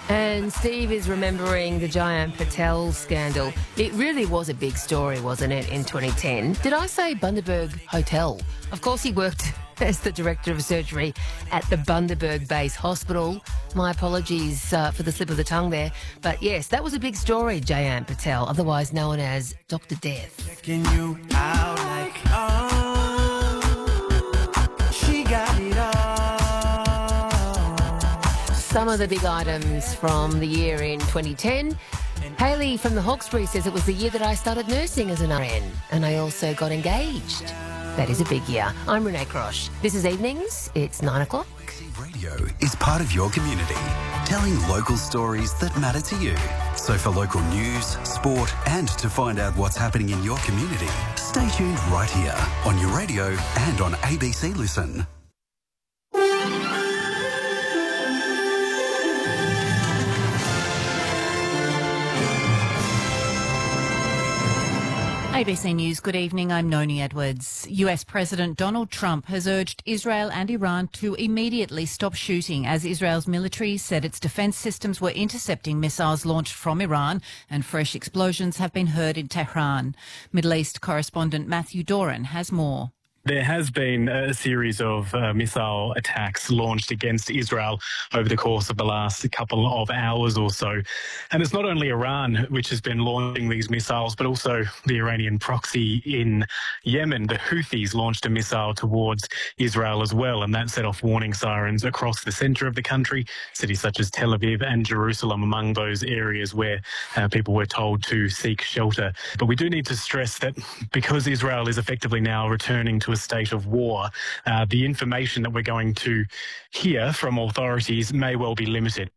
And Steve is remembering the Jayant Patel scandal. It really was a big story, wasn't it, in 2010? Did I say Bundaberg Hotel? Of course he worked as the director of surgery at the Bundaberg Base Hospital. My apologies for the slip of the tongue there. But yes, that was a big story, Jayant Patel, otherwise known as Dr. Death. Checking you out like, she got it all. Some of the big items from the year in 2010. Hayley from the Hawkesbury says it was the year that I started nursing as an RN, and I also got engaged. That is a big year. I'm Renee Crosh. This is Evenings. It's 9 o'clock. Radio is part of your community, telling local stories that matter to you. So for local news, sport, and to find out what's happening in your community, stay tuned right here on your radio and on ABC Listen. ABC News, good evening. I'm Noni Edwards. US President Donald Trump has urged Israel and Iran to immediately stop shooting as Israel's military said its defence systems were intercepting missiles launched from Iran and fresh explosions have been heard in Tehran. Middle East correspondent Matthew Doran has more. There has been a series of missile attacks launched against Israel over the course of the last couple of hours or so. And it's not only Iran which has been launching these missiles, but also the Iranian proxy in Yemen. The Houthis launched a missile towards Israel as well, and that set off warning sirens across the centre of the country. Cities such as Tel Aviv and Jerusalem among those areas where people were told to seek shelter. But we do need to stress that because Israel is effectively now returning to a state of war, the information that we're going to hear from authorities may well be limited.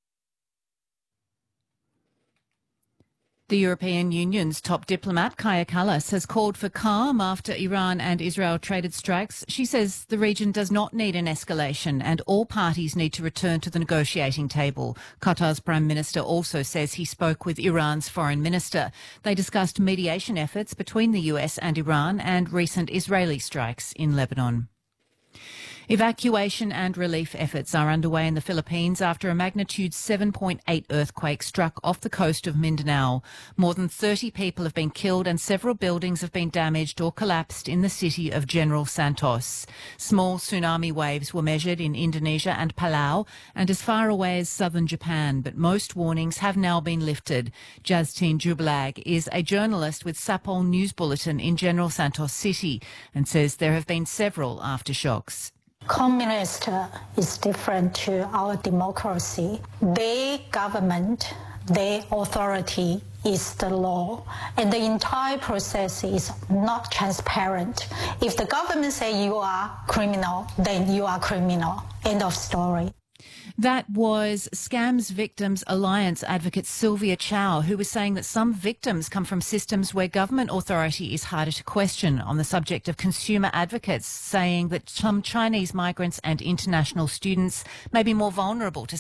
The European Union's top diplomat, Kaja Kallas, has called for calm after Iran and Israel traded strikes. She says the region does not need an escalation and all parties need to return to the negotiating table. Qatar's Prime Minister also says he spoke with Iran's Foreign Minister. They discussed mediation efforts between the US and Iran and recent Israeli strikes in Lebanon. Evacuation and relief efforts are underway in the Philippines after a magnitude 7.8 earthquake struck off the coast of Mindanao. More than 30 people have been killed and several buildings have been damaged or collapsed in the city of General Santos. Small tsunami waves were measured in Indonesia and Palau and as far away as southern Japan, but most warnings have now been lifted. Justine Jubilag is a journalist with Sapol News Bulletin in General Santos City and says there have been several aftershocks. Communist is different to our democracy. Their government, their authority is the law, and the entire process is not transparent. If the government say you are criminal, then you are criminal. End of story. That was Scams Victims Alliance advocate Sylvia Chow, who was saying that some victims come from systems where government authority is harder to question, on the subject of consumer advocates saying that some Chinese migrants and international students may be more vulnerable to